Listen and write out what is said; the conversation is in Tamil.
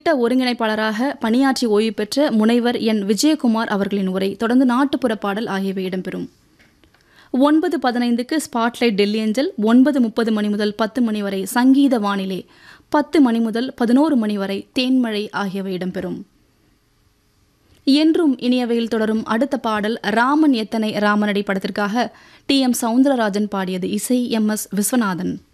திட்ட ஒருங்கிணைப்பாளராக பணியாற்றி ஓய்வு பெற்ற முனைவர் என் விஜயகுமார் அவர்களின் உரை, தொடர்ந்து நாட்டுப்புற பாடல் ஆகியவை இடம்பெறும். 9:15க்கு ஸ்பாட்லைட் டெல்லி அஞ்சல். 9:30 மணி முதல் 10 மணி வரை சங்கீத வானிலை. 10 மணி முதல் 11 மணி வரை தேன்மழை ஆகியவை இடம்பெறும். என்றும் இனியவையில் தொடரும் அடுத்த பாடல் ராமன் எத்தனை ராமனடி படத்திற்காக டி.எம். சவுந்தரராஜன் பாடியது. இசை எம்.எஸ். விஸ்வநாதன்.